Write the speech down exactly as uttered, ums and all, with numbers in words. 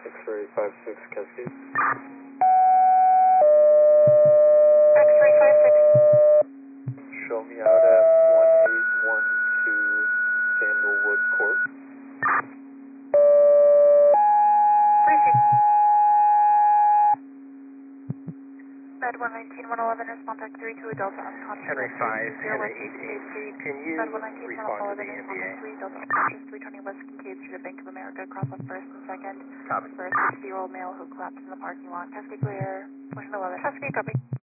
X-ray five six Cascade. X-ray five six. Show me out at one eight one two Sandalwood Court. Receive. Med one nineteen one eleven, response track three two Delta unconscious. Henry five, zero Henry one eight six eight three. Can you Med one nineteen one respond to eleven, the N B response A? track three Delta unconscious, three twenty West Kincaid Street, Bank of America, across on first and second. Copy. For a sixty-year-old male who collapsed in the parking lot. Cascade clear. Motion eleven. Cascade copy.